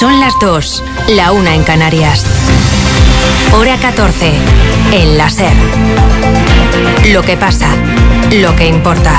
Son las 2, la 1 en Canarias. Hora 14, en la SER. Lo que pasa, lo que importa.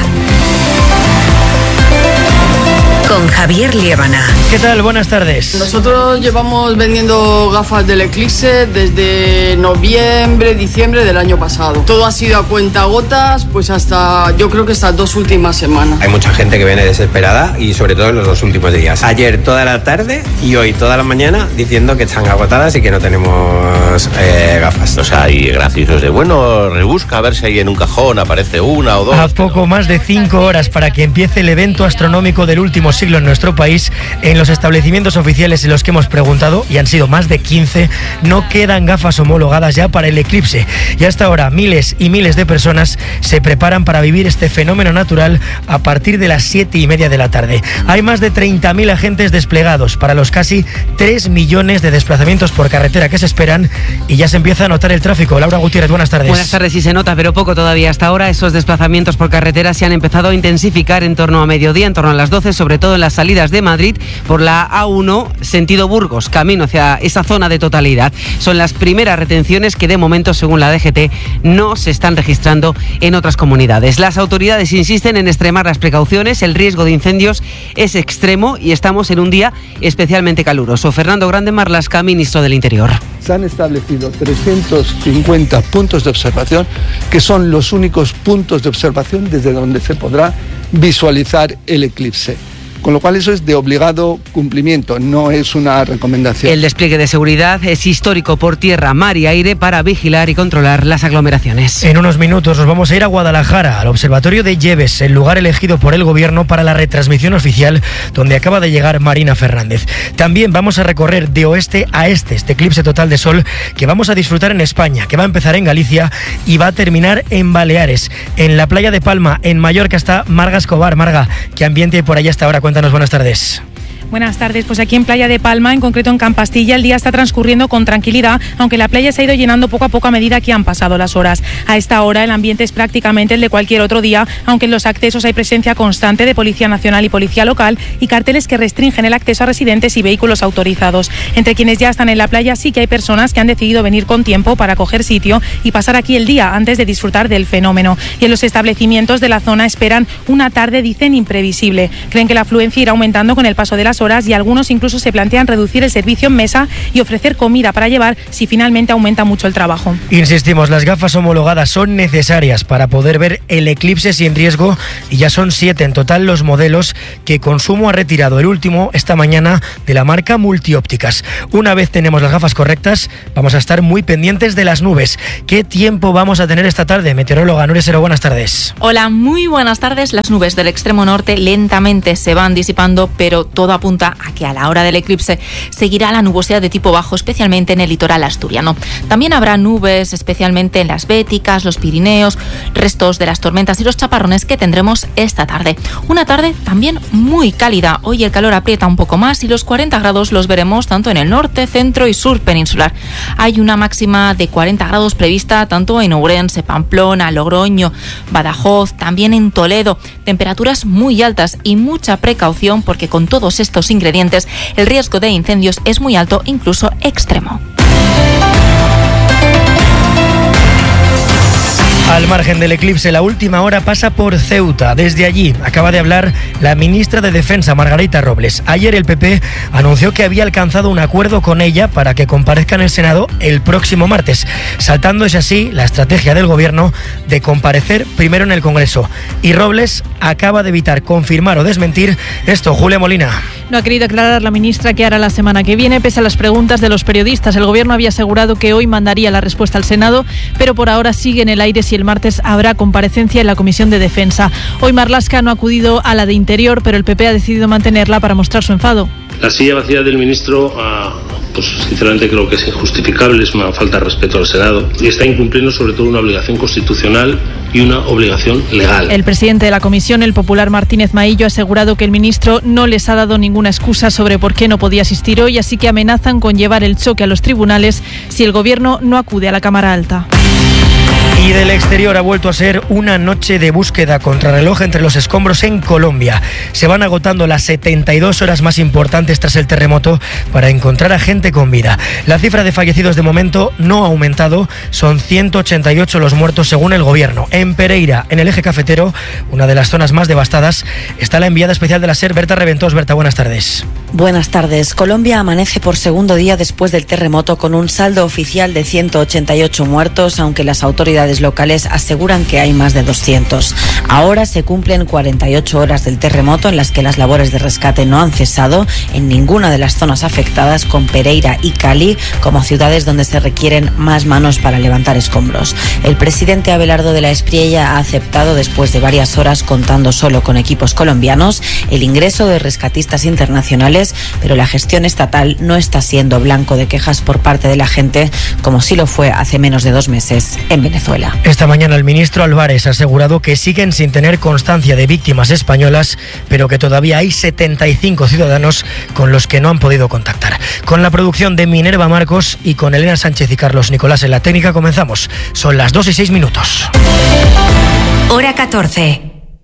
Con Javier Liébana. ¿Qué tal? Buenas tardes. Nosotros llevamos vendiendo gafas del Eclipse desde noviembre, diciembre del año pasado. Todo ha sido a cuentagotas, pues yo creo que estas 2 últimas semanas. Hay mucha gente que viene desesperada y sobre todo en los 2 últimos días. Ayer toda la tarde y hoy toda la mañana diciendo que están agotadas y que no tenemos gafas. O sea, hay graciosos de bueno, rebusca a ver si ahí en un cajón aparece una o dos. A poco más de 5 horas para que empiece el evento astronómico del último siglo en nuestro país, en los establecimientos oficiales en los que hemos preguntado, y han sido más de 15, no quedan gafas homologadas ya para el eclipse. Y hasta ahora miles y miles de personas se preparan para vivir este fenómeno natural a partir de las 7:30 de la tarde. Hay más de 30.000 agentes desplegados para los casi 3 millones de desplazamientos por carretera que se esperan, y ya se empieza a notar el tráfico. Laura Gutiérrez, buenas tardes. Buenas tardes, sí se nota, pero poco todavía. Hasta ahora esos desplazamientos por carretera se han empezado a intensificar en torno a mediodía, en torno a las 12, sobre todo en las salidas de Madrid por la A1 sentido Burgos, camino hacia esa zona de totalidad. Son las primeras retenciones que de momento, según la DGT, no se están registrando en otras comunidades. Las autoridades insisten en extremar las precauciones, el riesgo de incendios es extremo y estamos en un día especialmente caluroso. Fernando Grande Marlaska, ministro del Interior. Se han establecido 350 puntos de observación, que son los únicos puntos de observación desde donde se podrá visualizar el eclipse. Con lo cual eso es de obligado cumplimiento, no es una recomendación. El despliegue de seguridad es histórico por tierra, mar y aire para vigilar y controlar las aglomeraciones. En unos minutos nos vamos a ir a Guadalajara, al Observatorio de Lleves, el lugar elegido por el Gobierno para la retransmisión oficial, donde acaba de llegar Marina Fernández. También vamos a recorrer de oeste a este eclipse total de sol que vamos a disfrutar en España, que va a empezar en Galicia y va a terminar en Baleares. En la playa de Palma, en Mallorca, está Marga Escobar. Marga, ¿qué ambiente hay por allá hasta ahora? Cuéntanos, buenas tardes. Buenas tardes, pues aquí en Playa de Palma, en concreto en Campastilla, el día está transcurriendo con tranquilidad, aunque la playa se ha ido llenando poco a poco a medida que han pasado las horas. A esta hora el ambiente es prácticamente el de cualquier otro día, aunque en los accesos hay presencia constante de Policía Nacional y Policía Local y carteles que restringen el acceso a residentes y vehículos autorizados. Entre quienes ya están en la playa sí que hay personas que han decidido venir con tiempo para coger sitio y pasar aquí el día antes de disfrutar del fenómeno. Y en los establecimientos de la zona esperan una tarde, dicen, imprevisible. Creen que la afluencia irá aumentando con el paso de las horas y algunos incluso se plantean reducir el servicio en mesa y ofrecer comida para llevar si finalmente aumenta mucho el trabajo. Insistimos, las gafas homologadas son necesarias para poder ver el eclipse sin riesgo y ya son 7 en total los modelos que Consumo ha retirado. El último esta mañana de la marca Multiópticas. Una vez tenemos las gafas correctas, vamos a estar muy pendientes de las nubes. ¿Qué tiempo vamos a tener esta tarde? Meteoróloga Nuria Heró, buenas tardes. Hola, muy buenas tardes. Las nubes del extremo norte lentamente se van disipando, pero todo apunta a que a la hora del eclipse seguirá la nubosidad de tipo bajo, especialmente en el litoral asturiano. También habrá nubes, especialmente en las Béticas, los Pirineos, restos de las tormentas y los chaparrones que tendremos esta tarde. Una tarde también muy cálida. Hoy el calor aprieta un poco más y los 40 grados los veremos tanto en el norte, centro y sur peninsular. Hay una máxima de 40 grados prevista tanto en Ourense, Pamplona, Logroño, Badajoz, también en Toledo. Temperaturas muy altas y mucha precaución porque con todos estos ingredientes el riesgo de incendios es muy alto, incluso extremo. Al margen del eclipse, la última hora pasa por Ceuta. Desde allí acaba de hablar la ministra de Defensa, Margarita Robles. Ayer el PP anunció que había alcanzado un acuerdo con ella para que comparezca en el Senado el próximo martes, saltándose así la estrategia del Gobierno de comparecer primero en el Congreso. Y Robles acaba de evitar confirmar o desmentir esto. Julia Molina. No ha querido aclarar la ministra qué hará la semana que viene, pese a las preguntas de los periodistas. El Gobierno había asegurado que hoy mandaría la respuesta al Senado, pero por ahora sigue en el aire si el martes habrá comparecencia en la Comisión de Defensa. Hoy Marlaska no ha acudido a la de Interior, pero el PP ha decidido mantenerla para mostrar su enfado. La silla vacía del ministro, pues sinceramente creo que es injustificable, es una falta de respeto al Senado y está incumpliendo sobre todo una obligación constitucional y una obligación legal. El presidente de la comisión, el popular Martínez Maillo, ha asegurado que el ministro no les ha dado ninguna excusa sobre por qué no podía asistir hoy, así que amenazan con llevar el choque a los tribunales si el Gobierno no acude a la Cámara Alta. Y del exterior ha vuelto a ser una noche de búsqueda contrarreloj entre los escombros en Colombia. Se van agotando las 72 horas más importantes tras el terremoto para encontrar a gente con vida. La cifra de fallecidos de momento no ha aumentado, son 188 los muertos según el gobierno. En Pereira, en el eje cafetero, una de las zonas más devastadas, está la enviada especial de la SER, Berta Reventós. Berta, buenas tardes. Buenas tardes. Colombia amanece por segundo día después del terremoto con un saldo oficial de 188 muertos, aunque las autoridades locales aseguran que hay más de 200. Ahora se cumplen 48 horas del terremoto en las que las labores de rescate no han cesado en ninguna de las zonas afectadas, con Pereira y Cali como ciudades donde se requieren más manos para levantar escombros. El presidente Abelardo de la Espriella ha aceptado, después de varias horas contando solo con equipos colombianos, el ingreso de rescatistas internacionales, pero la gestión estatal no está siendo blanco de quejas por parte de la gente, como sí lo fue hace menos de 2 meses en Venezuela. Esta mañana el ministro Álvarez ha asegurado que siguen sin tener constancia de víctimas españolas, pero que todavía hay 75 ciudadanos con los que no han podido contactar. Con la producción de Minerva Marcos y con Elena Sánchez y Carlos Nicolás en la técnica comenzamos. Son las 2:06. Hora 14.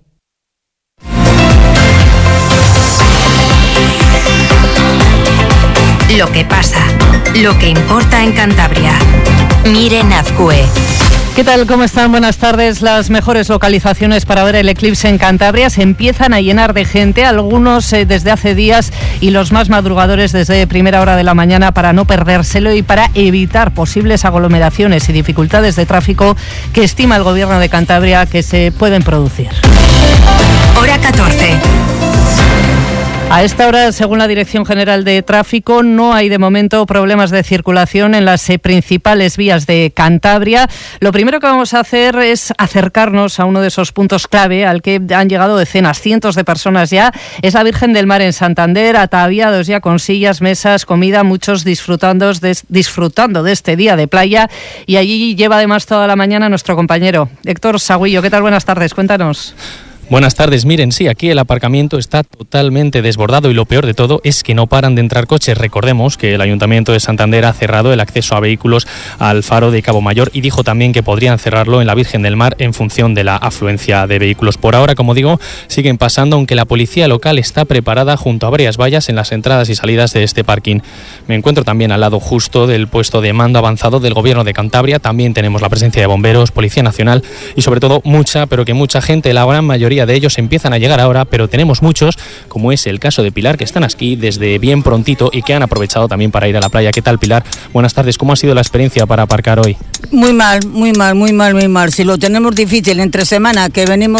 Lo que pasa, lo que importa en Cantabria. Miren Azcue. ¿Qué tal? ¿Cómo están? Buenas tardes. Las mejores localizaciones para ver el eclipse en Cantabria se empiezan a llenar de gente, algunos desde hace días y los más madrugadores desde primera hora de la mañana, para no perdérselo y para evitar posibles aglomeraciones y dificultades de tráfico que estima el Gobierno de Cantabria que se pueden producir. Hora 14. A esta hora, según la Dirección General de Tráfico, no hay de momento problemas de circulación en las principales vías de Cantabria. Lo primero que vamos a hacer es acercarnos a uno de esos puntos clave al que han llegado decenas, cientos de personas ya. Es la Virgen del Mar en Santander, ataviados ya con sillas, mesas, comida, muchos disfrutando de este día de playa. Y allí lleva además toda la mañana nuestro compañero Héctor Sagüillo. ¿Qué tal? Buenas tardes, cuéntanos. Buenas tardes. Miren, sí, aquí el aparcamiento está totalmente desbordado y lo peor de todo es que no paran de entrar coches. Recordemos que el Ayuntamiento de Santander ha cerrado el acceso a vehículos al faro de Cabo Mayor y dijo también que podrían cerrarlo en la Virgen del Mar en función de la afluencia de vehículos. Por ahora, como digo, siguen pasando, aunque la policía local está preparada junto a varias vallas en las entradas y salidas de este parking. Me encuentro también al lado justo del puesto de mando avanzado del Gobierno de Cantabria. También tenemos la presencia de bomberos, Policía Nacional y sobre todo mucha gente, la gran mayoría de ellos empiezan a llegar ahora, pero tenemos muchos, como es el caso de Pilar, que están aquí desde bien prontito y que han aprovechado también para ir a la playa. ¿Qué tal, Pilar? Buenas tardes. ¿Cómo ha sido la experiencia para aparcar hoy? Muy mal. Si lo tenemos difícil entre semana, que venimos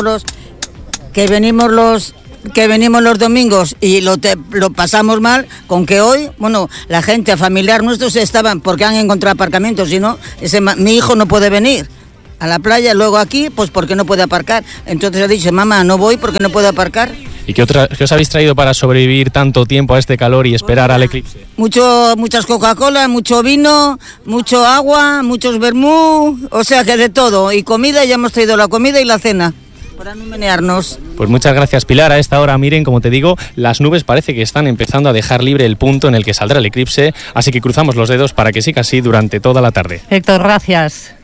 los domingos y lo pasamos mal, con que hoy, la gente familiar nuestros estaban porque han encontrado aparcamientos, si no, mi hijo no puede venir a la playa, luego aquí, pues porque no puede aparcar. Entonces ha dicho, mamá, no voy porque no puedo aparcar. ¿Y qué os habéis traído para sobrevivir tanto tiempo a este calor y esperar al eclipse? Muchas Coca-Cola, mucho vino, mucho agua, muchos vermú, o sea que de todo. Y comida, ya hemos traído la comida y la cena, para no menearnos. Pues muchas gracias, Pilar. A esta hora, miren, como te digo, las nubes parece que están empezando a dejar libre el punto en el que saldrá el eclipse, así que cruzamos los dedos para que siga así durante toda la tarde. Héctor, gracias.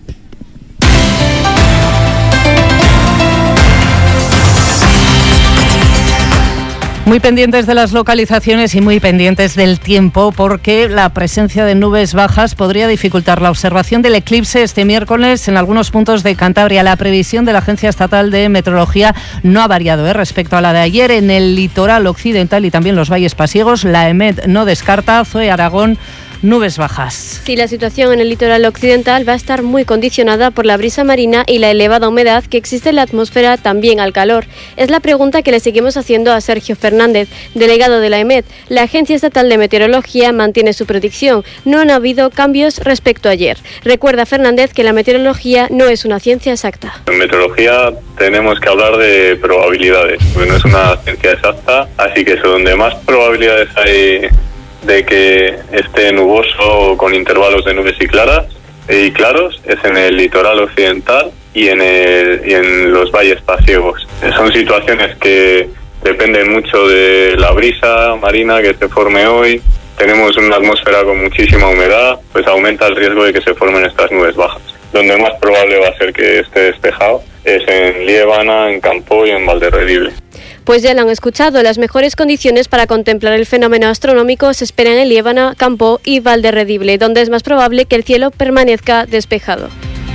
Muy pendientes de las localizaciones y muy pendientes del tiempo, porque la presencia de nubes bajas podría dificultar la observación del eclipse este miércoles en algunos puntos de Cantabria. La previsión de la Agencia Estatal de Meteorología no ha variado respecto a la de ayer. En el litoral occidental y también los valles pasiegos, la EMET no descarta, Zoe Aragón, nubes bajas. Sí, la situación en el litoral occidental va a estar muy condicionada por la brisa marina y la elevada humedad que existe en la atmósfera, también al calor. Es la pregunta que le seguimos haciendo a Sergio Fernández, delegado de la EMET. La Agencia Estatal de Meteorología mantiene su predicción. No han habido cambios respecto a ayer. Recuerda Fernández que la meteorología no es una ciencia exacta. En meteorología tenemos que hablar de probabilidades, porque no es una ciencia exacta, así que eso, donde más probabilidades hay de que esté nuboso con intervalos de nubes y claros es en el litoral occidental y en los valles pasiegos. Son situaciones que dependen mucho de la brisa marina que se forme hoy, tenemos una atmósfera con muchísima humedad, pues aumenta el riesgo de que se formen estas nubes bajas. Donde más probable va a ser que esté despejado es en Liébana, en Campó y en Valderredible. Pues ya lo han escuchado, las mejores condiciones para contemplar el fenómeno astronómico se esperan en Liébana, Campó y Valderredible, donde es más probable que el cielo permanezca despejado.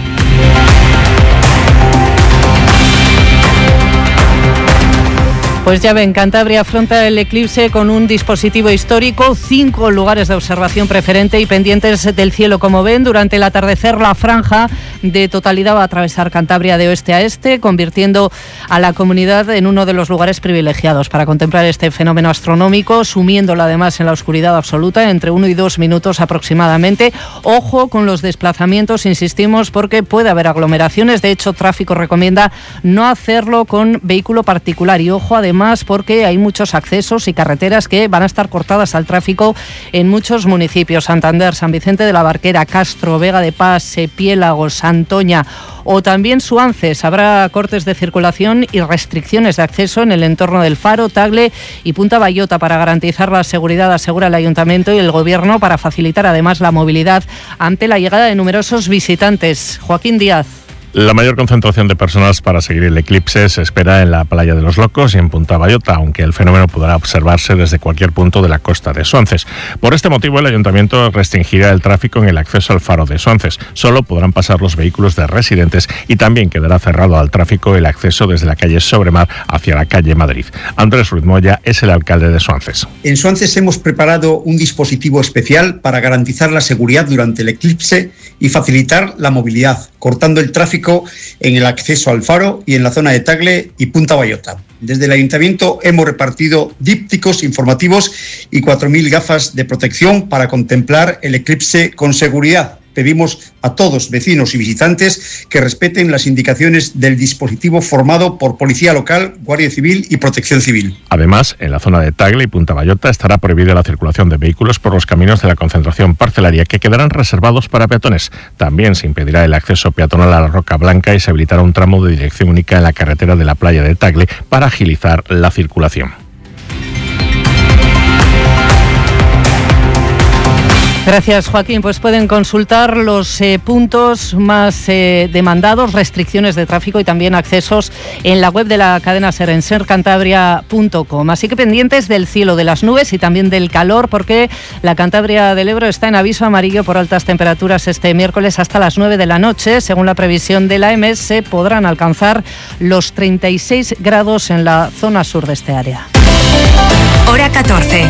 Pues ya ven, Cantabria afronta el eclipse con un dispositivo histórico, 5 lugares de observación preferente y pendientes del cielo. Como ven, durante el atardecer la franja de totalidad va a atravesar Cantabria de oeste a este, convirtiendo a la comunidad en uno de los lugares privilegiados para contemplar este fenómeno astronómico, sumiéndolo además en la oscuridad absoluta, entre 1 y 2 minutos aproximadamente. Ojo con los desplazamientos, insistimos, porque puede haber aglomeraciones. De hecho, Tráfico recomienda no hacerlo con vehículo particular. Y ojo, además, porque hay muchos accesos y carreteras que van a estar cortadas al tráfico en muchos municipios: Santander, San Vicente de la Barquera, Castro, Vega de Paz, Piélagos, Santoña o también Suances. Habrá cortes de circulación y restricciones de acceso en el entorno del Faro, Tagle y Punta Bayota para garantizar la seguridad, asegura el Ayuntamiento y el Gobierno, para facilitar además la movilidad ante la llegada de numerosos visitantes. Joaquín Díaz. La mayor concentración de personas para seguir el eclipse se espera en la Playa de los Locos y en Punta Bayota, aunque el fenómeno podrá observarse desde cualquier punto de la costa de Suances. Por este motivo, el Ayuntamiento restringirá el tráfico en el acceso al Faro de Suances. Solo podrán pasar los vehículos de residentes y también quedará cerrado al tráfico el acceso desde la calle Sobremar hacia la calle Madrid. Andrés Ruiz Moya es el alcalde de Suances. En Suances hemos preparado un dispositivo especial para garantizar la seguridad durante el eclipse y facilitar la movilidad, cortando el tráfico en el acceso al Faro y en la zona de Tagle y Punta Bayota. Desde el Ayuntamiento hemos repartido dípticos informativos y 4.000 gafas de protección para contemplar el eclipse con seguridad. Pedimos a todos, vecinos y visitantes, que respeten las indicaciones del dispositivo formado por Policía Local, Guardia Civil y Protección Civil. Además, en la zona de Tagle y Punta Bayota estará prohibida la circulación de vehículos por los caminos de la concentración parcelaria, que quedarán reservados para peatones. También se impedirá el acceso peatonal a la Roca Blanca y se habilitará un tramo de dirección única en la carretera de la playa de Tagle para agilizar la circulación. Gracias, Joaquín. Pues pueden consultar los puntos más demandados, restricciones de tráfico y también accesos en la web de la cadena SER, en sercantabria.com. Así que pendientes del cielo, de las nubes y también del calor, porque la Cantabria del Ebro está en aviso amarillo por altas temperaturas este miércoles hasta las 9 de la noche. Según la previsión de la EMET, se podrán alcanzar los 36 grados en la zona sur de este área. Hora 14.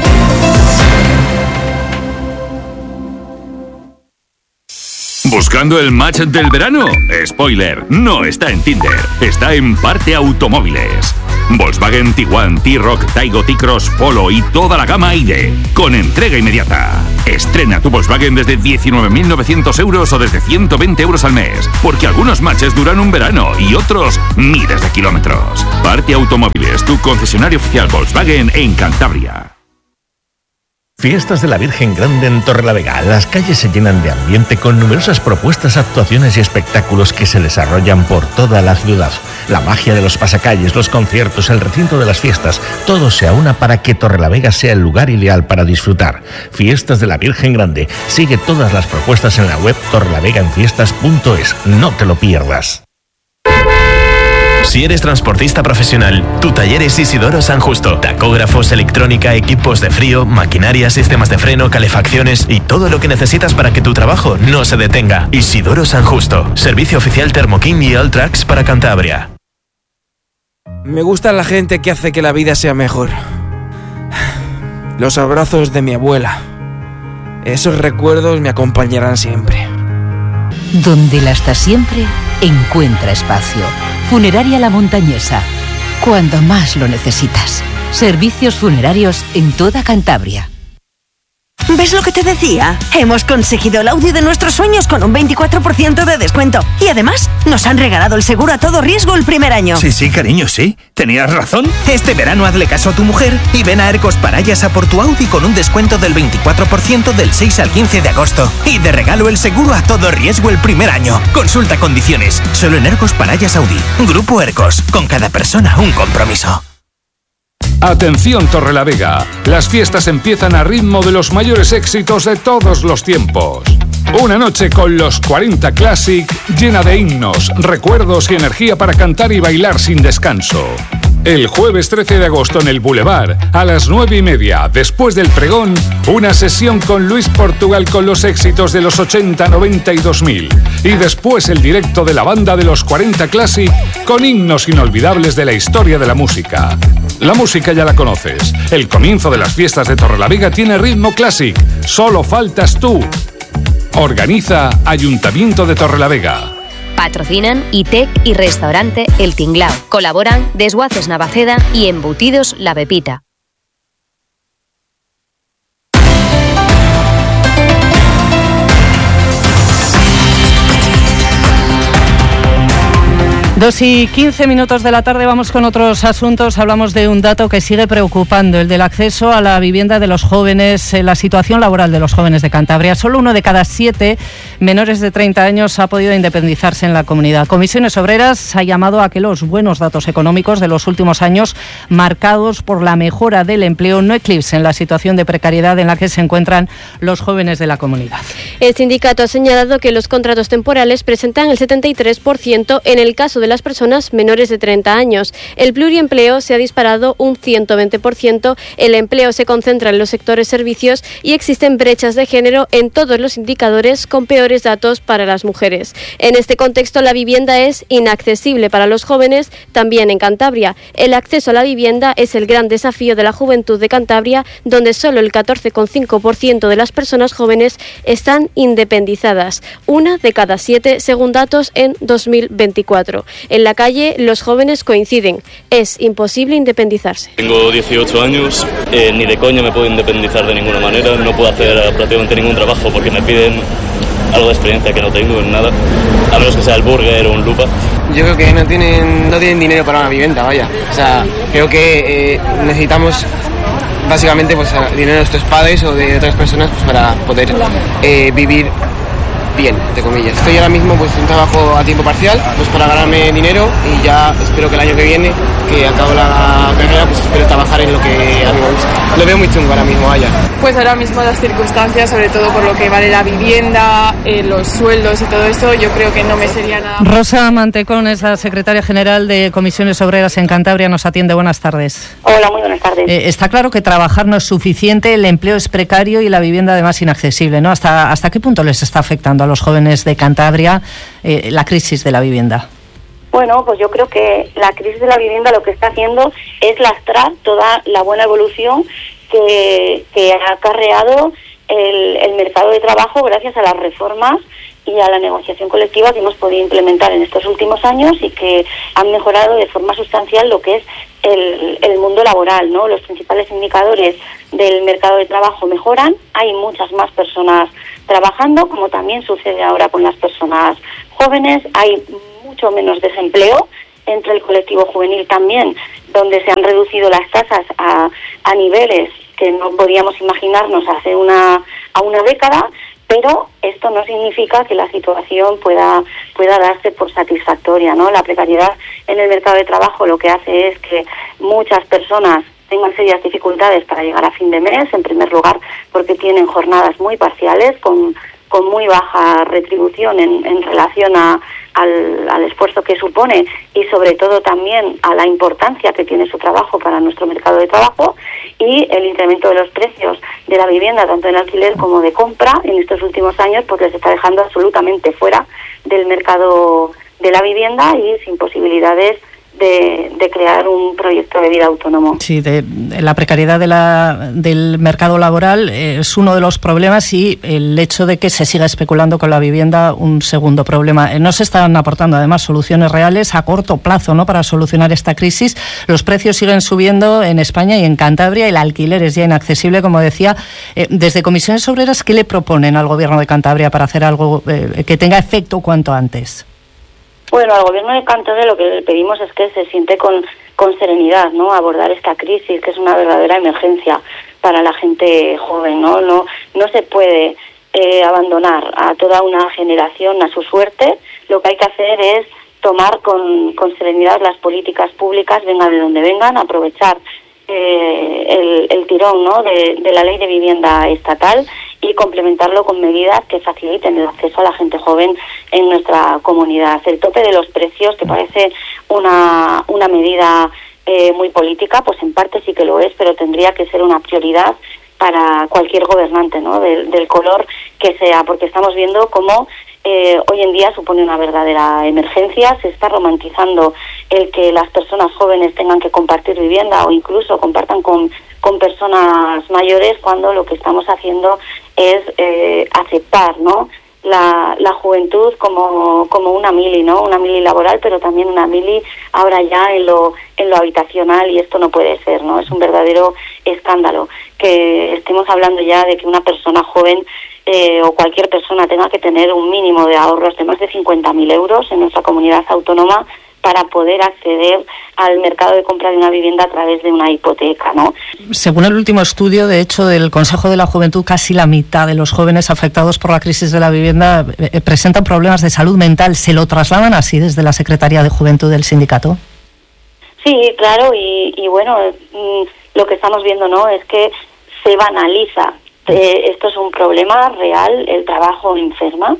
¿Buscando el match del verano? Spoiler, no está en Tinder, está en Parte Automóviles. Volkswagen Tiguan, T-Roc, Taigo, T-Cross, Polo y toda la gama ID, con entrega inmediata. Estrena tu Volkswagen desde 19.900 euros o desde 120 euros al mes, porque algunos matches duran un verano y otros miles de kilómetros. Parte Automóviles, tu concesionario oficial Volkswagen en Cantabria. Fiestas de la Virgen Grande en Torrelavega. Las calles se llenan de ambiente con numerosas propuestas, actuaciones y espectáculos que se desarrollan por toda la ciudad. La magia de los pasacalles, los conciertos, el recinto de las fiestas, todo se aúna para que Torrelavega sea el lugar ideal para disfrutar. Fiestas de la Virgen Grande. Sigue todas las propuestas en la web torrelavegaenfiestas.es. No te lo pierdas. Si eres transportista profesional, tu taller es Isidoro San Justo. Tacógrafos, electrónica, equipos de frío, maquinaria, sistemas de freno, calefacciones y todo lo que necesitas para que tu trabajo no se detenga. Isidoro San Justo. Servicio oficial Thermoking y Alltrax para Cantabria. Me gusta la gente que hace que la vida sea mejor. Los abrazos de mi abuela. Esos recuerdos me acompañarán siempre. Donde la está siempre, encuentra espacio. Funeraria La Montañesa. Cuando más lo necesitas. Servicios funerarios en toda Cantabria. ¿Ves lo que te decía? Hemos conseguido el Audi de nuestros sueños con un 24% de descuento. Y además, nos han regalado el seguro a todo riesgo el primer año. Sí, cariño, sí. Tenías razón. Este verano hazle caso a tu mujer y ven a Ercos Parayas a por tu Audi con un descuento del 24% del 6 al 15 de agosto. Y de regalo el seguro a todo riesgo el primer año. Consulta condiciones. Solo en Ercos Parayas Audi. Grupo Ercos. Con cada persona un compromiso. Atención Torrelavega, las fiestas empiezan a ritmo de los mayores éxitos de todos los tiempos. Una noche con los 40 Classic llena de himnos, recuerdos y energía para cantar y bailar sin descanso. El jueves 13 de agosto en el Boulevard, a las 9:30, después del pregón, una sesión con Luis Portugal con los éxitos de los 80, 90 y 2000. Y después el directo de la banda de los 40 Classic con himnos inolvidables de la historia de la música. La música ya la conoces. El comienzo de las fiestas de Torrelavega tiene ritmo Classic. Solo faltas tú. Organiza Ayuntamiento de Torrelavega. Patrocinan ITEC y Restaurante El Tinglao. Colaboran Desguaces Navaceda y Embutidos La Pepita. Dos y 15 minutos de la tarde, vamos con otros asuntos. Hablamos de un dato que sigue preocupando, el del acceso a la vivienda de los jóvenes, la situación laboral de los jóvenes de Cantabria. Solo 1 de cada 7 menores de 30 años ha podido independizarse en la comunidad. Comisiones Obreras ha llamado a que los buenos datos económicos de los últimos años, marcados por la mejora del empleo, no eclipsen la situación de precariedad en la que se encuentran los jóvenes de la comunidad. El sindicato ha señalado que los contratos temporales presentan el 73% en el caso de las personas menores de 30 años. El pluriempleo se ha disparado un 120%, el empleo se concentra en los sectores servicios y existen brechas de género en todos los indicadores, con peores datos para las mujeres. En este contexto, la vivienda es inaccesible para los jóvenes, también en Cantabria. El acceso a la vivienda es el gran desafío de la juventud de Cantabria, donde solo el 14,5% de las personas jóvenes están independizadas, 1 de cada 7 según datos en 2024. En la calle, los jóvenes coinciden. Es imposible independizarse. Tengo 18 años, ni de coña me puedo independizar de ninguna manera. No puedo hacer prácticamente ningún trabajo porque me piden algo de experiencia que no tengo en nada, a menos que sea el burger o un lupa. Yo creo que no tienen dinero para una vivienda, vaya. O sea, creo que necesitamos básicamente pues dinero de nuestros padres o de otras personas pues, para poder vivir bien, entre comillas. Estoy ahora mismo pues en un trabajo a tiempo parcial, pues para ganarme dinero y ya espero que el año que viene, que acabo la carrera, pues espero trabajar en lo que a mí me gusta. Lo veo muy chungo ahora mismo allá. Pues ahora mismo las circunstancias, sobre todo por lo que vale la vivienda, los sueldos y todo esto, yo creo que no me sería nada. Rosa Mantecón es la secretaria general de Comisiones Obreras en Cantabria, nos atiende. Buenas tardes. Hola, muy buenas tardes. Está claro que trabajar no es suficiente, el empleo es precario y la vivienda además inaccesible, ¿no? ¿Hasta qué punto les está afectando a los jóvenes de Cantabria la crisis de la vivienda? Bueno, pues yo creo que la crisis de la vivienda lo que está haciendo es lastrar toda la buena evolución que ha acarreado el mercado de trabajo gracias a las reformas y a la negociación colectiva que hemos podido implementar en estos últimos años y que han mejorado de forma sustancial lo que es el mundo laboral, ¿no? Los principales indicadores del mercado de trabajo mejoran, hay muchas más personas trabajando, como también sucede ahora con las personas jóvenes, hay mucho menos desempleo entre el colectivo juvenil también, donde se han reducido las tasas a niveles que no podíamos imaginarnos hace una década, pero esto no significa que la situación pueda darse por satisfactoria, ¿no? La precariedad en el mercado de trabajo lo que hace es que muchas personas tengan serias dificultades para llegar a fin de mes, en primer lugar porque tienen jornadas muy parciales con muy baja retribución en relación al esfuerzo que supone y sobre todo también a la importancia que tiene su trabajo para nuestro mercado de trabajo, y el incremento de los precios de la vivienda tanto en alquiler como de compra en estos últimos años pues les está dejando absolutamente fuera del mercado de la vivienda y sin posibilidades de crear un proyecto de vida autónomo. Sí, la precariedad del mercado laboral es uno de los problemas y el hecho de que se siga especulando con la vivienda un segundo problema. No se están aportando además soluciones reales a corto plazo, ¿no?, para solucionar esta crisis. Los precios siguen subiendo en España y en Cantabria, el alquiler es ya inaccesible, como decía. Desde Comisiones Obreras, ¿qué le proponen al Gobierno de Cantabria para hacer algo que tenga efecto cuanto antes? Bueno, al Gobierno de Cantabria lo que le pedimos es que se siente con serenidad, ¿no?, abordar esta crisis, que es una verdadera emergencia para la gente joven, ¿no? No se puede abandonar a toda una generación a su suerte. Lo que hay que hacer es tomar con serenidad las políticas públicas, vengan de donde vengan, aprovechar el tirón, ¿no?, de la ley de vivienda estatal y complementarlo con medidas que faciliten el acceso a la gente joven en nuestra comunidad. El tope de los precios, que parece una medida muy política, pues en parte sí que lo es, pero tendría que ser una prioridad para cualquier gobernante, ¿no?, del color que sea, porque estamos viendo cómo hoy en día supone una verdadera emergencia. Se está romantizando el que las personas jóvenes tengan que compartir vivienda o incluso compartan con personas mayores, cuando lo que estamos haciendo es aceptar, ¿no?, la juventud como una mili, ¿no?, una mili laboral, pero también una mili ahora ya en lo habitacional, y esto no puede ser, ¿no? Es un verdadero escándalo que estemos hablando ya de que una persona joven o cualquier persona tenga que tener un mínimo de ahorros de más de 50.000 euros en nuestra comunidad autónoma para poder acceder al mercado de compra de una vivienda a través de una hipoteca, ¿no? Según el último estudio, de hecho, del Consejo de la Juventud, casi la mitad de los jóvenes afectados por la crisis de la vivienda presentan problemas de salud mental. ¿Se lo trasladan así desde la Secretaría de Juventud del sindicato? Sí, claro, y bueno, lo que estamos viendo, ¿no?, es que se banaliza. Esto es un problema real, el trabajo enferma.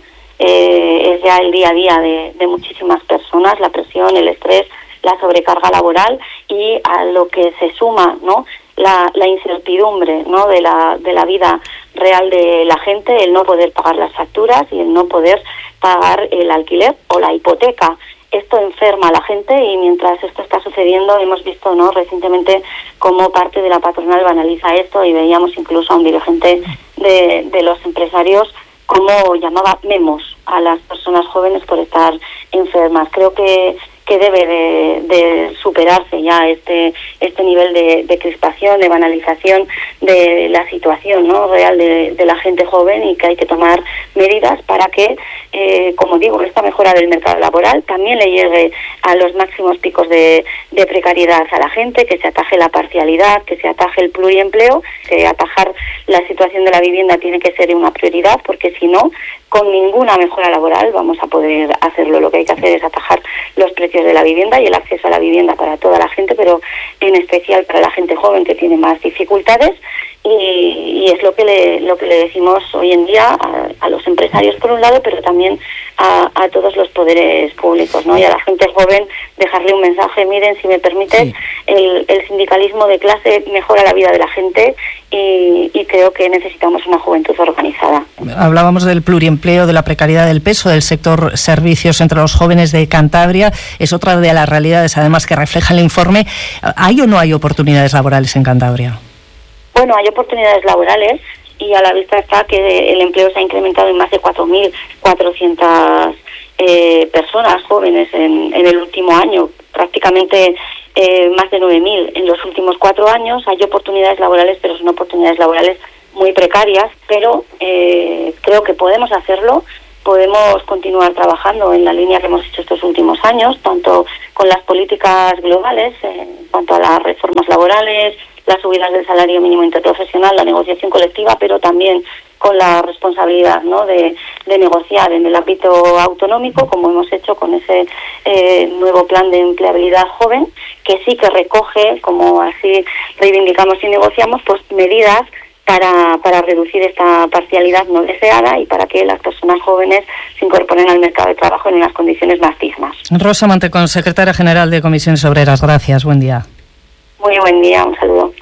Es ya el día a día de muchísimas personas, la presión, el estrés, la sobrecarga laboral, y a lo que se suma, ¿no?, la incertidumbre, ¿no?, de la vida real de la gente, el no poder pagar las facturas y el no poder pagar el alquiler o la hipoteca. Esto enferma a la gente, y mientras esto está sucediendo hemos visto, ¿no?, recientemente cómo parte de la patronal banaliza esto, y veíamos incluso a un dirigente de los empresarios como llamaba memos a las personas jóvenes por estar enfermas. Creo que debe de superarse ya este nivel de crispación, de banalización de la situación, ¿no?, real de la gente joven, y que hay que tomar medidas para que, como digo, esta mejora del mercado laboral también le llegue a los máximos picos de precariedad a la gente, que se ataje la parcialidad, que se ataje el pluriempleo, que atajar la situación de la vivienda tiene que ser una prioridad, porque si no, con ninguna mejora laboral vamos a poder hacerlo. Lo que hay que hacer es atajar los precios de la vivienda y el acceso a la vivienda para toda la gente, pero en especial para la gente joven que tiene más dificultades, y es lo que le decimos hoy en día a los empresarios por un lado, pero también a todos los poderes públicos, ¿no?, y a la gente joven dejarle un mensaje: miren, si me permite, sí, el sindicalismo de clase mejora la vida de la gente, y creo que necesitamos una juventud organizada. Hablábamos del pluriempleo, de la precariedad del peso del sector servicios entre los jóvenes de Cantabria. Es otra de las realidades, además, que refleja el informe. ¿Hay o no hay oportunidades laborales en Cantabria? Bueno, hay oportunidades laborales, y a la vista está que el empleo se ha incrementado en más de 4.400 personas jóvenes en el último año, prácticamente más de 9.000 en los últimos 4 años. Hay oportunidades laborales, pero son oportunidades laborales muy precarias, pero creo que podemos hacerlo. Podemos continuar trabajando en la línea que hemos hecho estos últimos años, tanto con las políticas globales en cuanto a las reformas laborales, las subidas del salario mínimo interprofesional, la negociación colectiva, pero también con la responsabilidad, ¿no?, de negociar en el ámbito autonómico, como hemos hecho con ese nuevo plan de empleabilidad joven, que sí que recoge, como así reivindicamos y negociamos, pues medidas para reducir esta parcialidad no deseada y para que las personas jóvenes se incorporen al mercado de trabajo en unas condiciones más dignas. Rosa Mantecón, secretaria general de Comisiones Obreras. Gracias, buen día. Muy buen día, un saludo.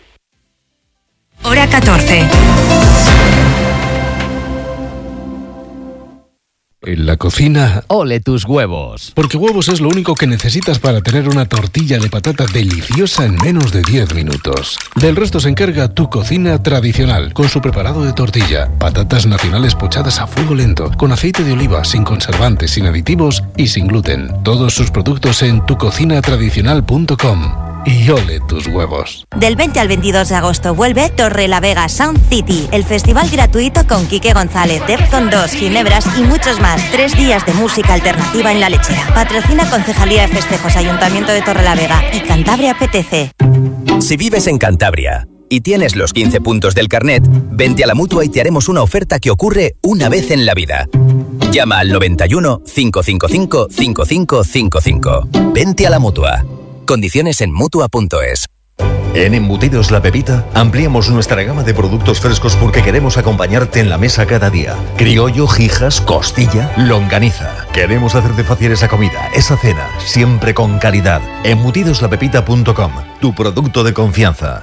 Hora 14. En la cocina, ole tus huevos. Porque huevos es lo único que necesitas para tener una tortilla de patata deliciosa en menos de 10 minutos. Del resto se encarga Tu Cocina Tradicional, con su preparado de tortilla, patatas nacionales pochadas a fuego lento, con aceite de oliva, sin conservantes, sin aditivos y sin gluten. Todos sus productos en tucocinatradicional.com. Y ole tus huevos. Del 20 al 22 de agosto vuelve Torrelavega Sound City, el festival gratuito con Quique González, Defcon 2, Ginebras y muchos más. 3 días de música alternativa en La Lechera. Patrocina Concejalía de Festejos, Ayuntamiento de Torrelavega y Cantabria PTC. Si vives en Cantabria y tienes los 15 puntos del carnet, vente a la Mutua y te haremos una oferta que ocurre una vez en la vida. Llama al 91 555 5555. Vente a la Mutua. Condiciones en Mutua.es. En Embutidos La Pepita ampliamos nuestra gama de productos frescos porque queremos acompañarte en la mesa cada día. Criollo, jijas, costilla, longaniza. Queremos hacerte fácil esa comida, esa cena, siempre con calidad. Embutidoslapepita.com, tu producto de confianza.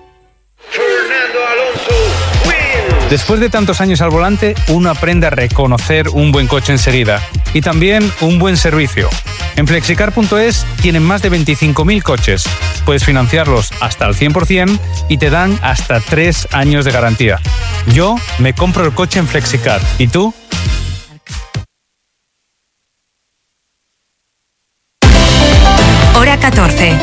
Después de tantos años al volante, uno aprende a reconocer un buen coche enseguida y también un buen servicio. En Flexicar.es tienen más de 25.000 coches. Puedes financiarlos hasta el 100% y te dan hasta 3 años de garantía. Yo me compro el coche en Flexicar. ¿Y tú? Hora 14.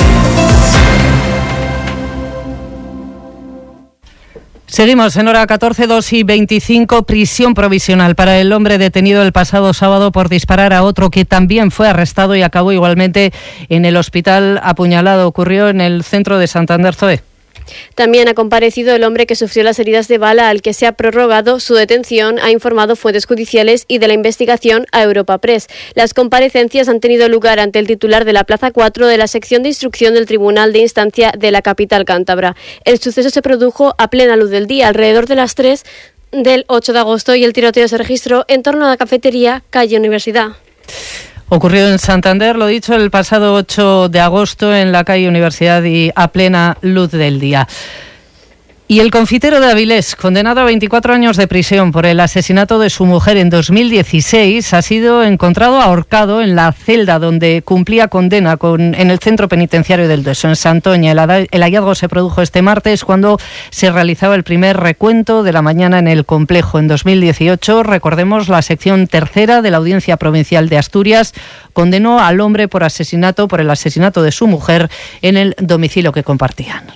Seguimos en hora 14, 2:25, prisión provisional para el hombre detenido el pasado sábado por disparar a otro que también fue arrestado y acabó igualmente en el hospital apuñalado. Ocurrió en el centro de Santander, Zoe. También ha comparecido el hombre que sufrió las heridas de bala, al que se ha prorrogado su detención, ha informado fuentes judiciales, y de la investigación a Europa Press. Las comparecencias han tenido lugar ante el titular de la Plaza 4 de la sección de instrucción del Tribunal de Instancia de la capital cántabra. El suceso se produjo a plena luz del día, alrededor de las 3 del 8 de agosto, y el tiroteo se registró en torno a la cafetería calle Universidad. Ocurrió en Santander, lo dicho, el pasado 8 de agosto en la calle Universidad y a plena luz del día. Y el confitero de Avilés, condenado a 24 años de prisión por el asesinato de su mujer en 2016, ha sido encontrado ahorcado en la celda donde cumplía condena en el centro penitenciario del Dueso, en Santoña. El hallazgo se produjo este martes cuando se realizaba el primer recuento de la mañana en el complejo. En 2018, recordemos, la sección tercera de la Audiencia Provincial de Asturias condenó al hombre por el asesinato de su mujer en el domicilio que compartían.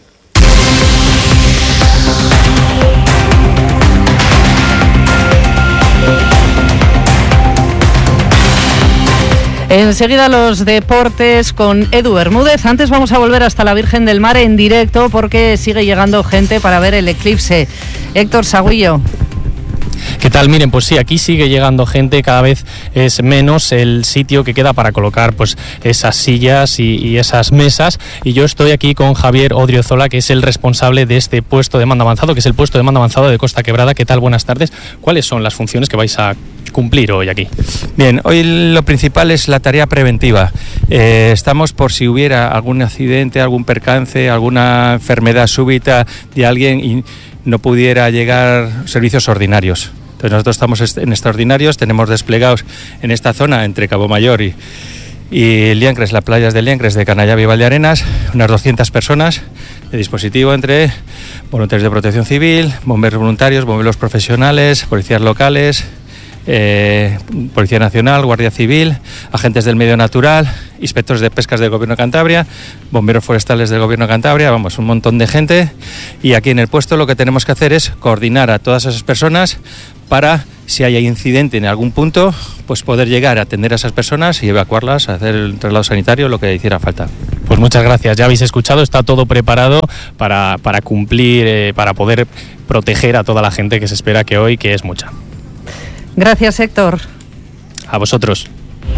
Enseguida los deportes con Edu Bermúdez. Antes vamos a volver hasta la Virgen del Mar en directo porque sigue llegando gente para ver el eclipse. Héctor Sagüillo. ¿Qué tal? Miren, pues sí, aquí sigue llegando gente, cada vez es menos el sitio que queda para colocar pues esas sillas y esas mesas, y yo estoy aquí con Javier Odriozola, que es el responsable de este puesto de mando avanzado, que es el puesto de mando avanzado de Costa Quebrada. ¿Qué tal? Buenas tardes. ¿Cuáles son las funciones que vais a cumplir hoy aquí? Bien, hoy lo principal es la tarea preventiva. Estamos por si hubiera algún accidente, algún percance, alguna enfermedad súbita de alguien y no pudiera llegar servicios ordinarios. Entonces nosotros estamos en extraordinarios, tenemos desplegados en esta zona entre Cabo Mayor y Liancres, las playas de Liancres, de Canallava y Valdearenas, unas 200 personas de dispositivo entre voluntarios de protección civil, bomberos voluntarios, bomberos profesionales, policías locales, Policía Nacional, Guardia Civil, agentes del medio natural, inspectores de pescas del Gobierno de Cantabria, bomberos forestales del Gobierno de Cantabria, vamos, un montón de gente. Y aquí en el puesto lo que tenemos que hacer es coordinar a todas esas personas para, si hay incidente en algún punto, pues poder llegar a atender a esas personas y evacuarlas, hacer el traslado sanitario, lo que hiciera falta. Pues muchas gracias, ya habéis escuchado, está todo preparado para cumplir, para poder proteger a toda la gente que se espera que hoy, que es mucha. Gracias, Héctor. A vosotros.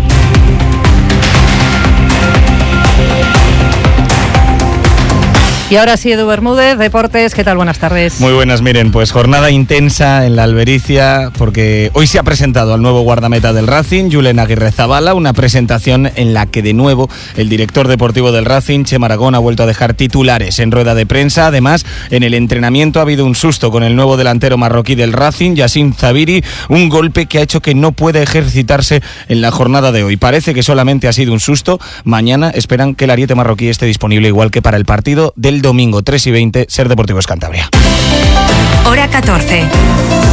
Y ahora sí, Edu Bermúdez, Deportes, ¿qué tal? Buenas tardes. Muy buenas, miren, pues jornada intensa en la Albericia, porque hoy se ha presentado al nuevo guardameta del Racing, Julen Aguirrezabala, una presentación en la que de nuevo el director deportivo del Racing, Chema Aragón, ha vuelto a dejar titulares en rueda de prensa. Además, en el entrenamiento ha habido un susto con el nuevo delantero marroquí del Racing, Yacine Zabiri, un golpe que ha hecho que no pueda ejercitarse en la jornada de hoy. Parece que solamente ha sido un susto. Mañana esperan que el ariete marroquí esté disponible, igual que para el partido del domingo 3:20, Ser Deportivos Cantabria. Hora 14.